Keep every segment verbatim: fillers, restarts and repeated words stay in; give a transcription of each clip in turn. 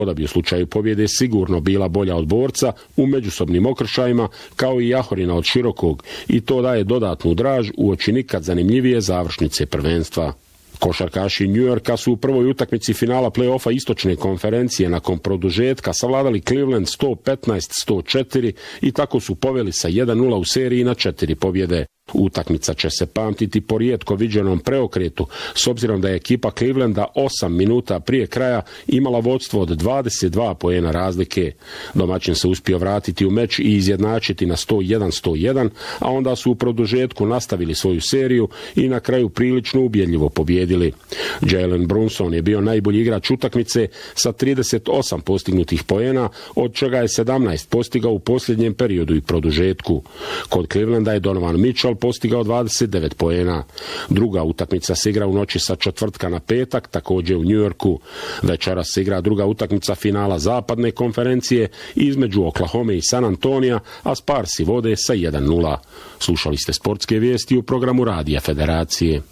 da bi u slučaju pobjede sigurno bila bolja od borca u međusobnim okršajima, kao i Jahorina od Širokog, i to daje dodatnu draž uoči nikad zanimljivije završnice prvenstva. Košarkaši New Yorka su u prvoj utakmici finala play-offa istočne konferencije nakon produžetka savladali Cleveland sto petnaest sto četiri i tako su poveli sa jedan nula u seriji na četiri pobjede. Utakmica će se pamtiti po rijetko viđenom preokretu, s obzirom da je ekipa Clevelanda osam minuta prije kraja imala vodstvo od dvadeset dva poena razlike. Domaćin se uspio vratiti u meč i izjednačiti na sto jedan sto jedan, a onda su u produžetku nastavili svoju seriju i na kraju prilično ubjedljivo pobjedili. Jalen Brunson je bio najbolji igrač utakmice sa trideset osam postignutih poena, od čega je sedamnaest postigao u posljednjem periodu i produžetku. Kod Clevelanda je Donovan Mitchell postigao dvadeset devet poena. Druga utakmica se igra u noći sa četvrtka na petak, također u New Yorku. Večeras se igra druga utakmica finala zapadne konferencije između Oklahome i San Antonija, a Sparsi vode sa jedan nula. Slušali ste sportske vijesti u programu Radija Federacije.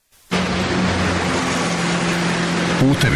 Putevi.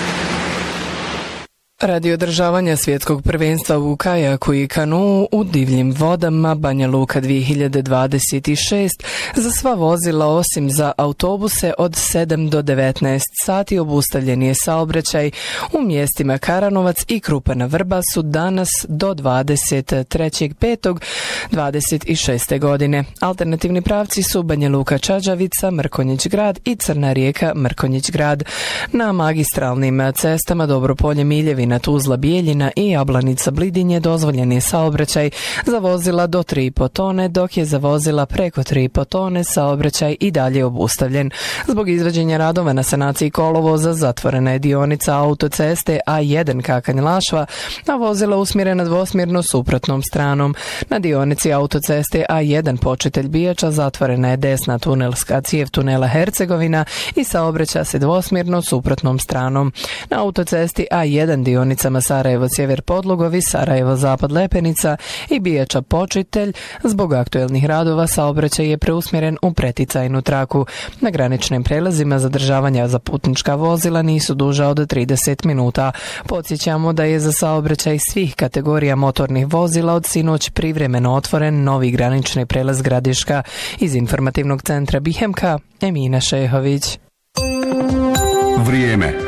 Radi održavanja svjetskog prvenstva u kajaku i kanuu u divljim vodama Banja Luka dvije hiljade dvadeset šest za sva vozila osim za autobuse od sedam do devetnaest sati obustavljen je saobraćaj u mjestima Karanovac i Krupana Vrba su danas do dvadeset trećeg petog dvadeset šeste. godine. Alternativni pravci su Banja Luka Čađavica, Mrkonjić grad i Crna Rijeka Mrkonjić grad. Na magistralnim cestama Dobropolje Miljevi na Tuzla Bijeljina i Jablanica Blidinje dozvoljen je saobraćaj za vozila do tri i po tone, dok je za vozila preko tri i po tone saobraćaj i dalje obustavljen. Zbog izvođenja radova na sanaciji kolovoza zatvorena je dionica autoceste A jedan Kakanj Lašva, a vozila usmjerena dvosmjerno suprotnom stranom. Na dionici autoceste A jedan Počitelj Bijača zatvorena je desna tunelska cijev tunela Hercegovina i saobraća se dvosmjerno suprotnom stranom. Na autocesti A jedan dionicama Sarajevo Sjever Podlugovi, Sarajevo Zapad Lepenica i Bijača Počitelj zbog aktuelnih radova saobraćaj je preusmjeren u preticajnu traku. Na graničnim prelazima zadržavanja za putnička vozila nisu duža od trideset minuta. Podsjećamo da je za saobraćaj svih kategorija motornih vozila od sinoć privremeno otvoren novi granični prelaz Gradiška. Iz informativnog centra Bihemka, Emina Šehović. Vrijeme.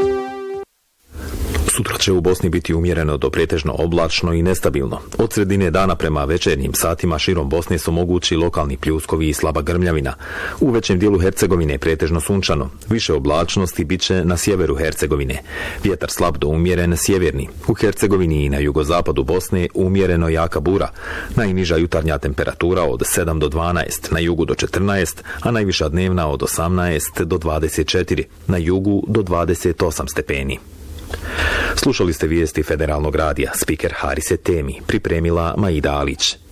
Sutra će u Bosni biti umjereno do pretežno oblačno i nestabilno. Od sredine dana prema večernjim satima širom Bosne su mogući lokalni pljuskovi i slaba grmljavina. U većem dijelu Hercegovine pretežno sunčano. Više oblačnosti bit će na sjeveru Hercegovine. Vjetar slab do umjeren sjeverni. U Hercegovini i na jugozapadu Bosne umjereno jaka bura. Najniža jutarnja temperatura od sedam do dvanaest, na jugu do četrnaest, a najviša dnevna od osamnaest do dvadeset četiri, na jugu do dvadeset osam stepeni. Slušali ste vijesti Federalnog radija, spiker Harise Temi, pripremila Maida Alić.